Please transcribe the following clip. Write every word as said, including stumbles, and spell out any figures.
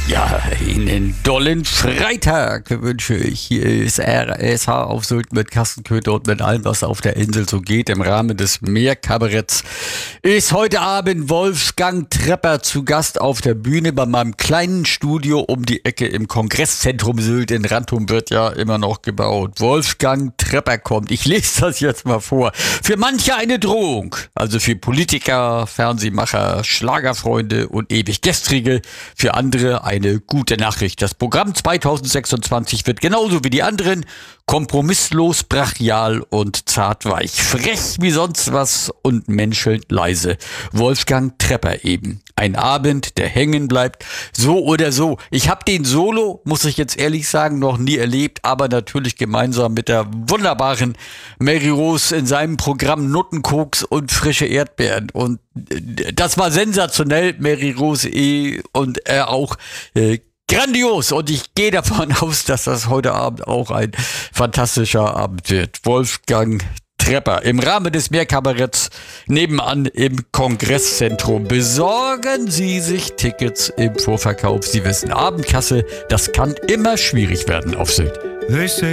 Ja, Ihnen dollen Freitag wünsche ich. Hier ist R S H auf Sylt mit Kassenköter und mit allem, was auf der Insel so geht. Im Rahmen des Meerkabaretts ist heute Abend Wolfgang Trepper zu Gast auf der Bühne bei meinem kleinen Studio um die Ecke im Kongresszentrum Sylt. In Rantum wird ja immer noch gebaut. Wolfgang Trepper kommt. Ich lese das jetzt mal vor. Für manche eine Drohung. Also für Politiker, Fernsehmacher, Schlagerfreunde und ewig Gestrige. Für andere ein Eine gute Nachricht. Das Programm zwanzig sechsundzwanzig wird genauso wie die anderen kompromisslos, brachial und zartweich. Frech wie sonst was und menschelnd leise. Wolfgang Trepper eben. Ein Abend, der hängen bleibt. So oder so. Ich habe den Solo, muss ich jetzt ehrlich sagen, noch nie erlebt, aber natürlich gemeinsam mit der wunderbaren Mary Rose in seinem Programm Nuttenkoks und frische Erdbeeren. Und das war sensationell, Mary Rose eh und er auch äh, grandios. Und ich gehe davon aus, dass das heute Abend auch ein fantastischer Abend wird. Wolfgang Trepper im Rahmen des Meerkabaretts nebenan im Kongresszentrum. Besorgen Sie sich Tickets im Vorverkauf. Sie wissen, Abendkasse, das kann immer schwierig werden auf Sylt.